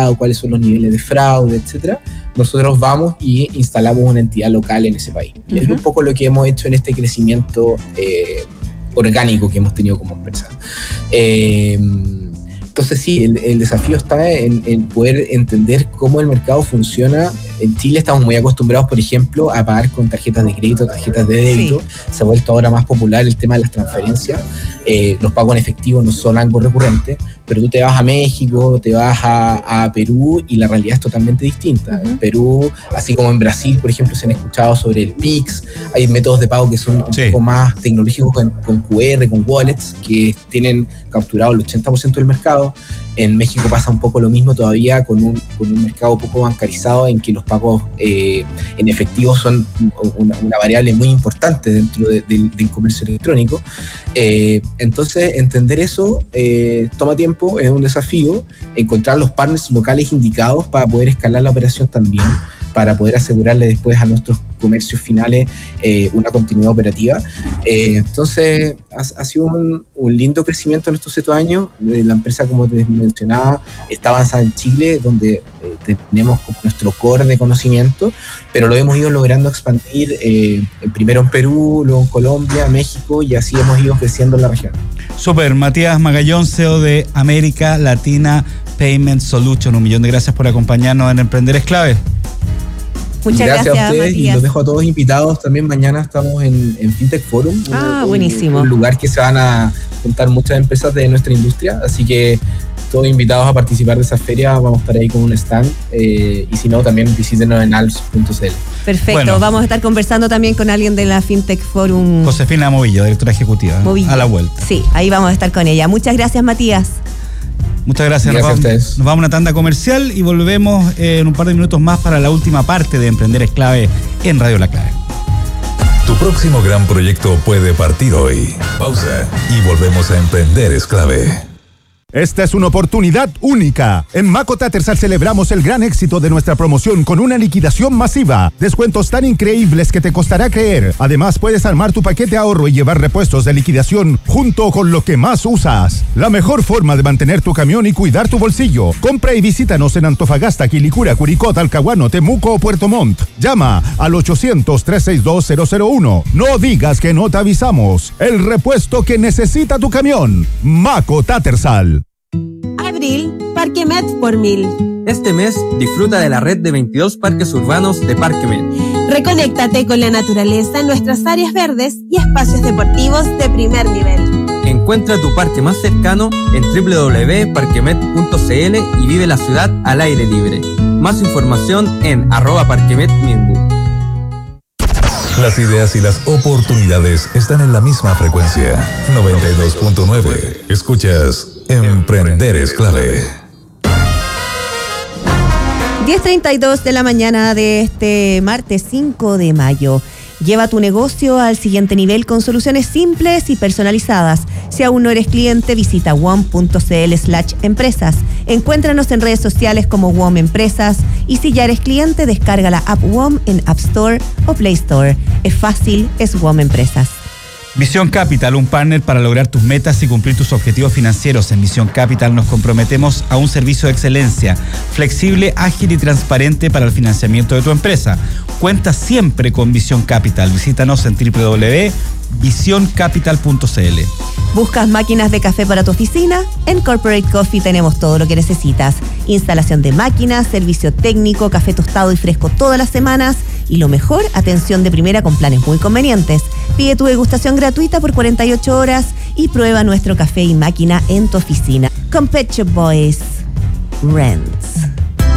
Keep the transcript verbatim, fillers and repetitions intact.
mercado, cuáles son los niveles de fraude, etcétera, nosotros vamos y instalamos una entidad local en ese país. Uh-huh. Y es un poco lo que hemos hecho en este crecimiento eh, orgánico que hemos tenido como empresa. Eh, Entonces sí, el, el desafío está en, en poder entender cómo el mercado funciona. En Chile estamos muy acostumbrados, por ejemplo, a pagar con tarjetas de crédito, tarjetas de débito. Sí. Se ha vuelto ahora más popular el tema de las transferencias. Eh, los pagos en efectivo no son algo recurrente, pero tú te vas a México, te vas a, a Perú y la realidad es totalmente distinta. Uh-huh. En Perú, así como en Brasil, por ejemplo, se han escuchado sobre el Pix. Hay métodos de pago que son un sí. poco más tecnológicos con, con cu erre, con wallets, que tienen capturado el ochenta por ciento del mercado. En México pasa un poco lo mismo todavía con un, con un mercado poco bancarizado en que los pagos eh, en efectivo son una, una variable muy importante dentro de, de, del comercio electrónico. Eh, entonces, entender eso eh, toma tiempo, es un desafío. Encontrar los partners locales indicados para poder escalar la operación también, para poder asegurarle después a nuestros comercios finales eh, una continuidad operativa. Eh, entonces, ha, ha sido un, un lindo crecimiento en estos siete años. La empresa, como te mencionaba, está avanzada en Chile, donde eh, tenemos como nuestro core de conocimiento, pero lo hemos ido logrando expandir eh, primero en Perú, luego en Colombia, México, y así hemos ido creciendo en la región. Súper. Matías Magallón, C E O de América Latina Payment Solution. Un millón de gracias por acompañarnos en Emprender es Clave. Muchas gracias, gracias a ustedes, Matías. Y los dejo a todos invitados. También mañana estamos en, en Fintech Forum. Ah, un, buenísimo. Un lugar que se van a juntar muchas empresas de nuestra industria, así que todos invitados a participar de esa feria. Vamos a estar ahí con un stand eh, y si no, también visítenos en alps punto c l. Perfecto, bueno, vamos a estar conversando también con alguien de la Fintech Forum. Josefina Movillo, directora ejecutiva. Movillo. A la vuelta. Sí, ahí vamos a estar con ella. Muchas gracias, Matías. Muchas gracias, gracias nos, a vamos, ustedes. nos vamos a una tanda comercial y volvemos en un par de minutos más para la última parte de Emprender es Clave en Radio La Clave. Tu próximo gran proyecto puede partir hoy. Pausa y volvemos a Emprender es Clave. Esta es una oportunidad única. En Maco Tattersall celebramos el gran éxito de nuestra promoción con una liquidación masiva. Descuentos tan increíbles que te costará creer. Además, puedes armar tu paquete ahorro y llevar repuestos de liquidación junto con lo que más usas. La mejor forma de mantener tu camión y cuidar tu bolsillo. Compra y visítanos en Antofagasta, Quilicura, Curicó, Talcahuano, Temuco o Puerto Montt. Llama al ochocientos, trescientos sesenta y dos, cero cero uno. No digas que no te avisamos. El repuesto que necesita tu camión. Maco Tattersall. Abril, Parquemet por mil. Este mes disfruta de la red de veintidós parques urbanos de Parquemet. Reconéctate con la naturaleza en nuestras áreas verdes y espacios deportivos de primer nivel. Encuentra tu parque más cercano en doble u doble u doble u punto parquemet punto c l y vive la ciudad al aire libre. Más información en arroba parquemet minbu. Las ideas y las oportunidades están en la misma frecuencia. noventa y dos punto nueve. Escuchas Emprender es Clave. diez treinta y dos de la mañana de este martes cinco de mayo. Lleva tu negocio al siguiente nivel con soluciones simples y personalizadas. Si aún no eres cliente, visita w o m punto c l slash empresas. Encuéntranos en redes sociales como W O M Empresas y si ya eres cliente, descarga la app W O M en App Store o Play Store. Es fácil, es W O M Empresas. Visión Capital, un partner para lograr tus metas y cumplir tus objetivos financieros. En Visión Capital nos comprometemos a un servicio de excelencia, flexible, ágil y transparente para el financiamiento de tu empresa. Cuenta siempre con Visión Capital. Visítanos en doble u doble u doble u punto visión capital punto c l. ¿Buscas máquinas de café para tu oficina? En Corporate Coffee tenemos todo lo que necesitas. Instalación de máquinas, servicio técnico, café tostado y fresco todas las semanas y lo mejor, atención de primera con planes muy convenientes. Pide tu degustación gratuita por cuarenta y ocho horas y prueba nuestro café y máquina en tu oficina. Con Pet Shop Boys. Rent.